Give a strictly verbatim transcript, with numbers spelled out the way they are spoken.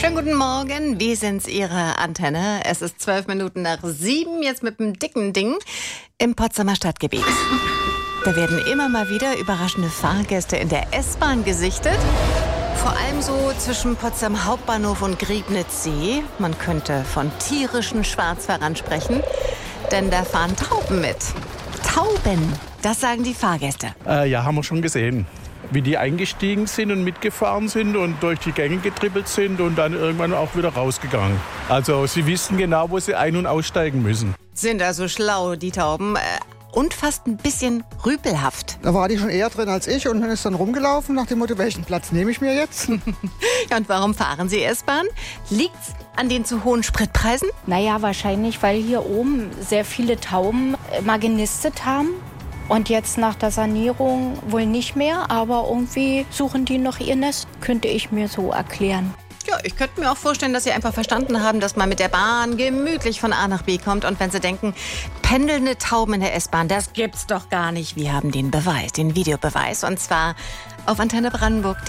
Schönen guten Morgen, wie sind's Ihre Antenne? Es ist zwölf Minuten nach sieben, jetzt mit einem dicken Ding im Potsdamer Stadtgebiet. Da werden immer mal wieder überraschende Fahrgäste in der S-Bahn gesichtet. Vor allem so zwischen Potsdam Hauptbahnhof und Griebnitzsee. Man könnte von tierischen Schwarzfahrern sprechen, denn da fahren Tauben mit. Tauben, das sagen die Fahrgäste. Äh, ja, haben wir schon gesehen. Wie die eingestiegen sind und mitgefahren sind und durch die Gänge getrippelt sind und dann irgendwann auch wieder rausgegangen. Also sie wissen genau, wo sie ein- und aussteigen müssen. Sind also schlau, die Tauben. Äh, und fast ein bisschen rüpelhaft. Da war die schon eher drin als ich und dann ist dann rumgelaufen nach dem Motto, welchen Platz nehme ich mir jetzt? Ja, und warum fahren Sie S-Bahn? Liegt's an den zu hohen Spritpreisen? Naja, wahrscheinlich, weil hier oben sehr viele Tauben mal genistet haben. Und jetzt nach der Sanierung wohl nicht mehr, aber irgendwie suchen die noch ihr Nest, könnte ich mir so erklären. Ja, ich könnte mir auch vorstellen, dass Sie einfach verstanden haben, dass man mit der Bahn gemütlich von A nach B kommt. Und wenn Sie denken, pendelnde Tauben in der S-Bahn, das gibt's doch gar nicht. Wir haben den Beweis, den Videobeweis. Und zwar auf Antenne Brandenburg.